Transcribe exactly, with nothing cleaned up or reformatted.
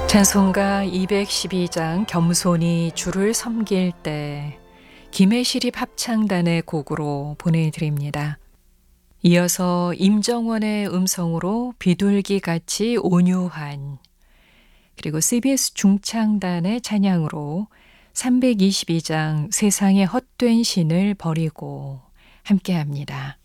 찬송가 이백십이 장 겸손히 주를 섬길 때 김해시립 합창단의 곡으로 보내드립니다. 이어서 임정원의 음성으로 비둘기같이 온유한, 그리고 씨비에스 중창단의 찬양으로 삼백이십이 장 세상의 헛된 신을 버리고 함께합니다.